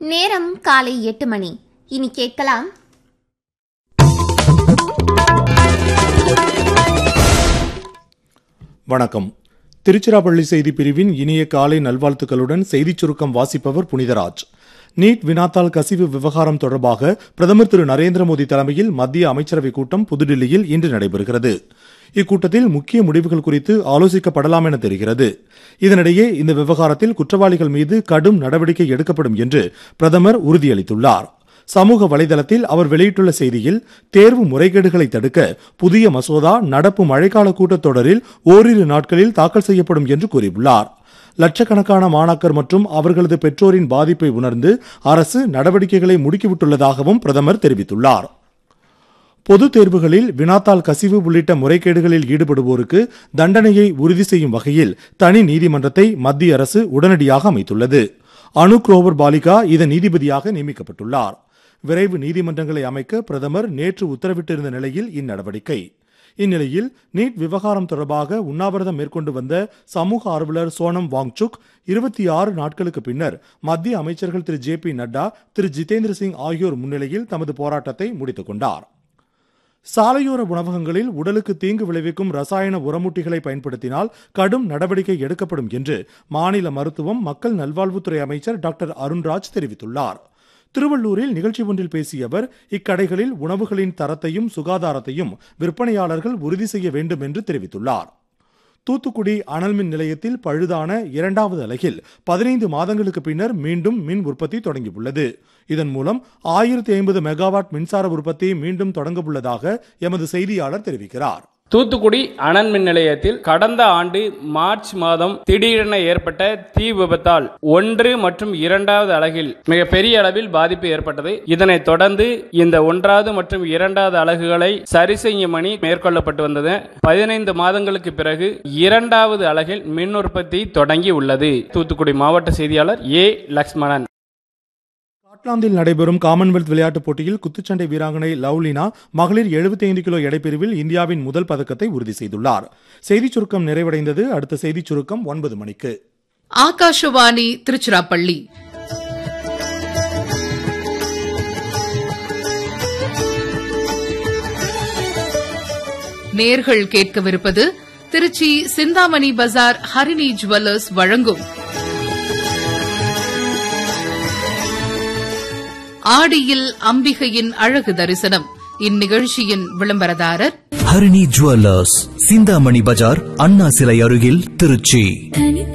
நேரம் காலை 8 மணி. இனி கேட்கலாம் வணக்கம். திருச்சிராப்பள்ளி செய்தி பிரிவின் இனிய காலை நல்வாழ்த்துக்களுடன் செய்திச் சுருக்கம் வாசிப்பவர் புனிதராஜ். நீட் வினாத்தாள் கசிவு விவகாரம் தொடர்பாக பிரதமர் திரு நரேந்திர மோடி தலைமையில் மத்திய அமைச்சரவைக் கூட்டம் புதுடில்லியில் இன்று நடைபெறுகிறது. இக்கூட்டத்தில் முக்கிய முடிவுகள் குறித்து ஆலோசிக்கப்படலாம் என தெரிகிறது. இதனிடையே இந்த விவகாரத்தில் குற்றவாளிகள் மீது கடும் நடவடிக்கை எடுக்கப்படும் என்று பிரதமர் உறுதியளித்துள்ளார். சமூக வலைதளத்தில் அவர் வெளியிட்டுள்ள செய்தியில், தேர்வு முறைகேடுகளை தடுக்க புதிய மசோதா நடப்பு மழைக்கால கூட்டத்தொடரில் ஓரிரு நாட்களில் தாக்கல் செய்யப்படும் என்று கூறியுள்ளார். லட்சக்கணக்கான மாணாக்கர் மற்றும் அவர்களது பெற்றோரின் பாதிப்பை உணர்ந்து அரசு நடவடிக்கைகளை முடுக்கிவிட்டுள்ளதாகவும் பிரதமர் தெரிவித்துள்ளார். பொதுத் தேர்வுகளில் வினாத்தாள் கசிவு உள்ளிட்ட முறைகேடுகளில் ஈடுபடுவோருக்கு தண்டனையை உறுதி செய்யும் வகையில் தனி நீதிமன்றத்தை மத்திய அரசு உடனடியாக அமைத்துள்ளது. அனுக் ரோவர் பாலிகா இதன் நீதிபதியாக நியமிக்கப்பட்டுள்ளார். விரைவு நீதிமன்றங்களை அமைக்க பிரதமர் நேற்று உத்தரவிட்டிருந்த நிலையில் இந்நடவடிக்கை. இந்நிலையில் நீட் விவகாரம் தொடர்பாக உண்ணாவிரதம் மேற்கொண்டு வந்த சமூக ஆர்வலர் சோனம் வாங்சுக் 26 நாட்களுக்கு பின்னர் மத்திய அமைச்சர்கள் திரு ஜே பி நட்டா, திரு ஜிதேந்திர சிங் ஆகியோர் முன்னிலையில் தமது போராட்டத்தை முடித்துக் கொண்டார். சாலையோர உணவகங்களில் உடலுக்கு தீங்கு விளைவிக்கும் ரசாயன உரமூட்டிகளை பயன்படுத்தினால் கடும் நடவடிக்கை எடுக்கப்படும் என்று மாநில மருத்துவம் மக்கள் நல்வாழ்வுத்துறை அமைச்சர் டாக்டர் அருண்ராஜ் தெரிவித்துள்ளார். திருவள்ளூரில் நிகழ்ச்சி ஒன்றில் பேசிய அவர், இக்கடைகளில் உணவுகளின் தரத்தையும் சுகாதாரத்தையும் விற்பனையாளர்கள் உறுதி செய்ய வேண்டும் என்று தெரிவித்துள்ளார். தூத்துக்குடி அனல்மின் நிலையத்தில் பழுதான 2வது அலகில் 15 மாதங்களுக்கு பின்னர் மீண்டும் மின் உற்பத்தி தொடங்கியுள்ளது. இதன் மூலம் 1050 மெகாவாட் மின்சார உற்பத்தி மீண்டும் தொடங்க உள்ளதாக எமது செய்தியாளர் தெரிவிக்கிறார். தூத்துக்குடி அனல் மின் நிலையத்தில் கடந்த ஆண்டு மார்ச் மாதம் திடீரென ஏற்பட்ட தீ விபத்தால் 1 மற்றும் 2வது அலகில் மிகப்பெரிய அளவில் பாதிப்பு ஏற்பட்டது. இதனைத் தொடர்ந்து இந்த 1வது மற்றும் 2வது அலகுகளை சரி செய்யும் பணி மேற்கொள்ளப்பட்டு வந்தது. 15 மாதங்களுக்கு பிறகு 2வது அலகில் மின் உற்பத்தி தொடங்கி உள்ளது. தூத்துக்குடி மாவட்ட செய்தியாளர் ஏ லக்ஷ்மணன். ஸ்காட்லாந்தில் நடைபெறும் காமன்வெல்த் விளையாட்டுப் போட்டியில் குத்துச்சண்டை வீராங்கனை லவ்லினா மகளிர் 75 கிலோ எடைப்பிரிவில் இந்தியாவின் முதல் பதக்கத்தை உறுதி செய்துள்ளார். செய்திச் சுருக்கம் நிறைவடைந்தது. அடுத்த செய்திச் சுருக்கம் 9 மணிக்கு. ஆகாஷவாணி திருச்சிராப்பள்ளி. நேர்கள் கேட்கவிருப்பது திருச்சி சிந்தாமணி பஜார் ஹரிணி ஜுவல்லர்ஸ் வழங்கும் ஆடியில் அம்பிகையின் அழகு தரிசனம். இந்நிகழ்ச்சியின் விளம்பரதாரர் ஹரிணி ஜுவல்லர்ஸ், சிந்தாமணி பஜார், அண்ணா சிலை அருகில், திருச்சி.